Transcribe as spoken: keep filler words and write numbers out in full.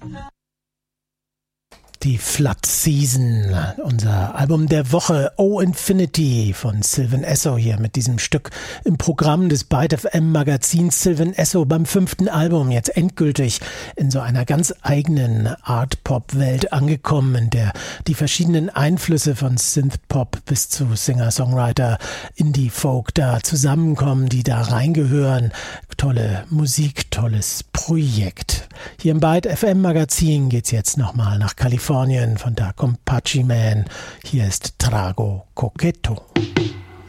Die Flood Season, unser Album der Woche, Oh Infinity von Sylvan Esso hier mit diesem Stück im Programm des Byte F M Magazins. Sylvan Esso beim fünften Album, jetzt endgültig in so einer ganz eigenen Art-Pop-Welt angekommen, in der die verschiedenen Einflüsse von Synth-Pop bis zu Singer-Songwriter, Indie-Folk da zusammenkommen, die da reingehören. Tolle Musik, tolles Projekt. Hier im Byte F M Magazin geht's jetzt nochmal nach Kalifornien. Von da kommt Pachi Man. Hier ist Trago Coqueto.